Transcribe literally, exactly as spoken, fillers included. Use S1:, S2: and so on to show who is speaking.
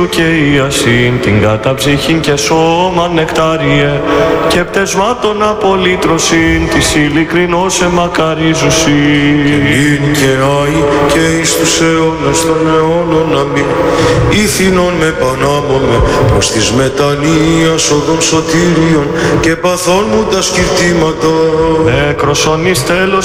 S1: και η ασύν την καταψυχήν και σώμα νεκτάριε και πτεσμάτων απολύτρωσιν της ειλικρινώς εμακαρίζουσιν.
S2: Ειν και άι και εις τους αιώνας των αιώνων αμήν. Ήθινον με πανάμομαι προς της μετανοίας οδών σωτήριων και παθών μου τα σκυρτήματα.
S1: Νεκροσονείς τέλος